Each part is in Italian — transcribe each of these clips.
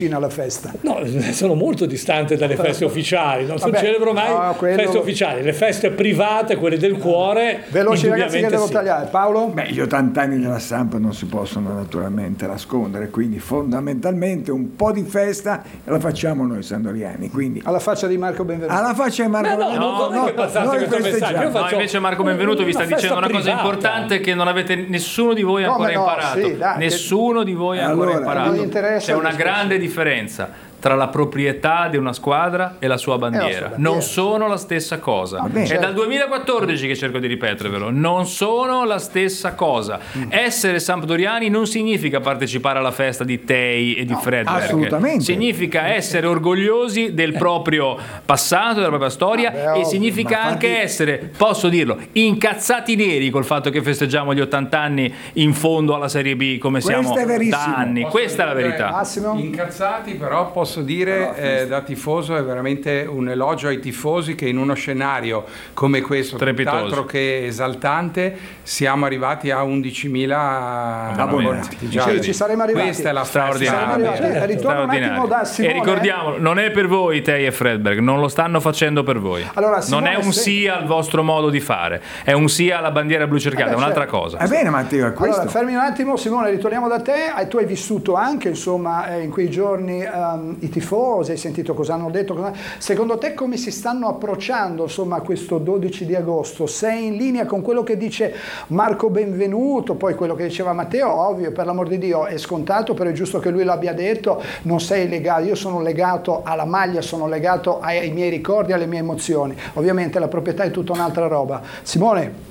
alla festa. No, sono molto distante dalle feste ufficiali, non celebro mai feste ufficiali, le feste private, quelle del cuore. Veloci ragazzi che devo tagliare. Paolo? Beh, gli 80 anni della Samp non si possono naturalmente nascondere, quindi fondamentalmente un po' di festa la facciamo noi sandoriani. Quindi alla faccia di Marco Benvenuto. Alla faccia di Marco Benvenuto. No, invece Marco Benvenuto vi sta dicendo una cosa importante che non avete nessuno di voi ancora imparato. Sì, dai, nessuno di voi ha ancora imparato. C'è una grande differenza tra la proprietà di una squadra e la sua bandiera. Non sono la stessa cosa. È dal 2014 che cerco di ripetervelo. Non sono la stessa cosa. Essere sampdoriani non significa partecipare alla festa di Tei e di Fredberg. Assolutamente. Significa essere orgogliosi del proprio passato, della propria storia, e significa anche essere, posso dirlo, incazzati neri col fatto che festeggiamo gli 80 anni in fondo alla Serie B come siamo da anni. Questa è la verità. Massimo? Incazzati, però posso dire da tifoso è veramente un elogio ai tifosi che in uno scenario come questo, tutt'altro che esaltante, siamo arrivati a 11.000 abbonati. Ci saremo arrivati. Questa è la straordinaria. Ritorno un attimo da Simone. E ricordiamolo, non è per voi Tei e Fredberg, non lo stanno facendo per voi. Allora, Simone, non è un sì al vostro modo di fare, è un sì alla bandiera blu cerchiata, è un'altra cosa. Va bene Matteo, è questo. Allora, fermi un attimo Simone, ritorniamo da te. Tu hai vissuto anche insomma in quei giorni i tifosi, hai sentito cosa hanno detto. Secondo te come si stanno approcciando insomma a questo 12 di agosto? Sei in linea con quello che dice Marco Benvenuto, poi quello che diceva Matteo, ovvio, per l'amor di Dio è scontato, però è giusto che lui l'abbia detto, non sei legato, io sono legato alla maglia, sono legato ai miei ricordi, alle mie emozioni, ovviamente la proprietà è tutta un'altra roba. Simone?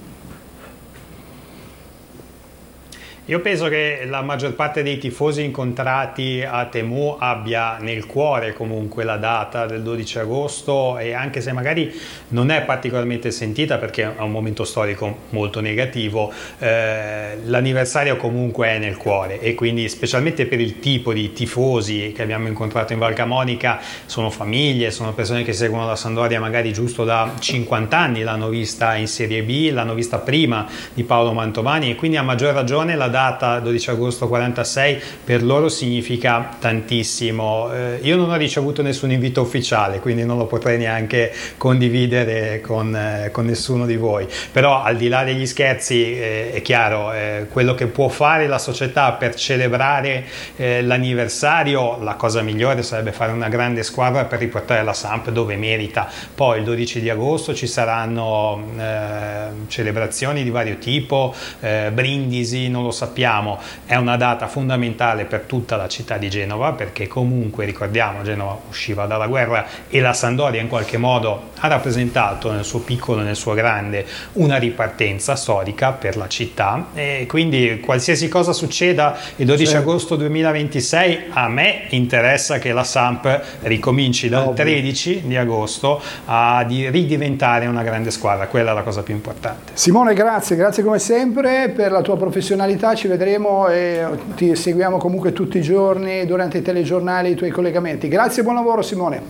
Io penso che la maggior parte dei tifosi incontrati a Temu abbia nel cuore comunque la data del 12 agosto, e anche se magari non è particolarmente sentita perché è un momento storico molto negativo, l'anniversario comunque è nel cuore, e quindi specialmente per il tipo di tifosi che abbiamo incontrato in Val Camonica, sono famiglie, sono persone che seguono la Sampdoria magari giusto da 50 anni, l'hanno vista in Serie B, l'hanno vista prima di Paolo Mantovani, e quindi a maggior ragione la data 12 agosto 46 per loro significa tantissimo. Io non ho ricevuto nessun invito ufficiale, quindi non lo potrei neanche condividere con nessuno di voi, però al di là degli scherzi è chiaro, quello che può fare la società per celebrare l'anniversario, la cosa migliore sarebbe fare una grande squadra per riportare la Samp dove merita. Poi il 12 di agosto ci saranno celebrazioni di vario tipo, brindisi, non lo sappiamo. È una data fondamentale per tutta la città di Genova, perché comunque ricordiamo Genova usciva dalla guerra e la Sampdoria in qualche modo ha rappresentato nel suo piccolo e nel suo grande una ripartenza storica per la città, e quindi qualsiasi cosa succeda il 12 agosto 2026 a me interessa che la Samp ricominci dal 13 di agosto a ridiventare una grande squadra. Quella è la cosa più importante. Simone, grazie come sempre per la tua professionalità, ci vedremo e ti seguiamo comunque tutti i giorni durante i telegiornali, i tuoi collegamenti. Grazie e buon lavoro Simone.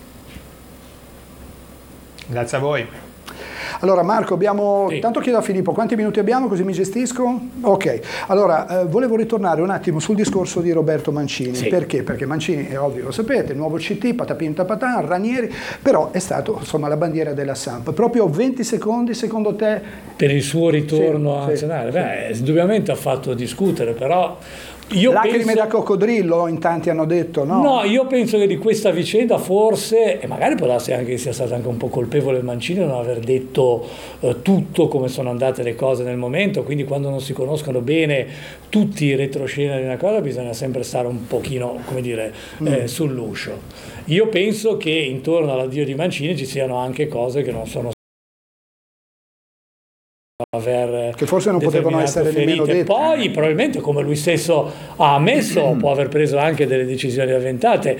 Grazie a voi. Allora Marco, tanto chiedo a Filippo quanti minuti abbiamo così mi gestisco? Ok, allora volevo ritornare un attimo sul discorso di Roberto Mancini. Perché? Perché Mancini è ovvio, lo sapete, il nuovo CT, patapin tapatan, Ranieri, però è stato insomma la bandiera della Samp. Proprio 20 secondi secondo te? Per il suo ritorno a nazionale? Beh, indubbiamente ha fatto discutere, però... Lacrime da coccodrillo, in tanti hanno detto, no? No, io penso che di questa vicenda forse, e magari può darsi anche che sia stato anche un po' colpevole il Mancini non aver detto tutto come sono andate le cose nel momento, quindi quando non si conoscono bene tutti i retroscena di una cosa bisogna sempre stare un pochino, come dire, sull'uscio. Io penso che intorno all'addio di Mancini ci siano anche cose che non sono che forse non potevano essere nemmeno dette. Poi probabilmente, come lui stesso ha ammesso, può aver preso anche delle decisioni avventate,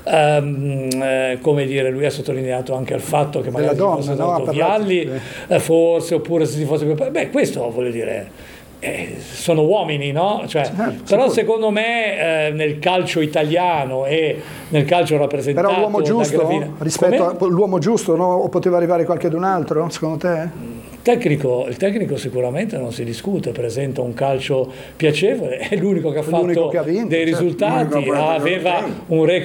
come dire, lui ha sottolineato anche il fatto che magari fosse andato Vialli, forse, oppure se si fosse questo vuol dire sono uomini, no? Cioè, però secondo me nel calcio italiano e nel calcio rappresentato però l'uomo giusto rispetto all'uomo giusto, no? O poteva arrivare qualche d'un altro secondo te? Il tecnico sicuramente non si discute, presenta un calcio piacevole, è l'unico che ha fatto che ha vinto, dei risultati, aveva un record